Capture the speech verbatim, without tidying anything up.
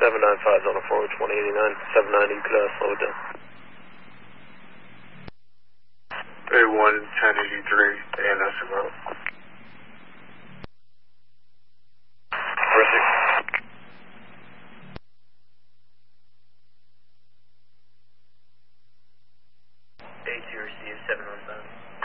seven nine five on a forward twenty eighty-nine, seven ninety, you could uh, slow it down. A one ten eighty-three, A N S route. Perfect. A two received, seven one five.